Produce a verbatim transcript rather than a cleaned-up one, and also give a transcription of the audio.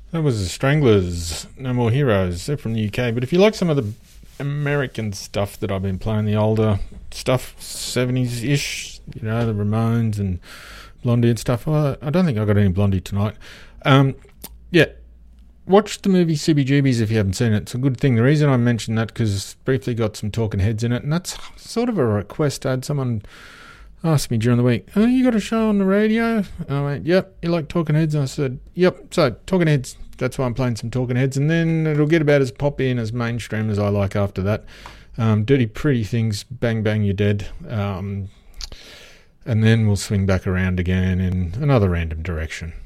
That was the Stranglers, No More Heroes. They're from the U K. But if you like some of the American stuff that I've been playing, the older stuff, seventies-ish, you know, the Ramones and Blondie and stuff, well, I don't think I got any Blondie tonight. Um, yeah, watch the movie C B G B's if you haven't seen it. It's a good thing. The reason I mentioned that, because it's briefly got some talking heads in it, and that's sort of a request. I had someone asked me during the week, oh, you got a show on the radio? And I went, yep. You like Talking Heads? And I said, yep. So, Talking Heads, that's why I'm playing some Talking Heads. And then it'll get about as poppy and as mainstream as I like after that. Um, Dirty Pretty Things, Bang Bang You're Dead. Um, and then we'll swing back around again in another random direction.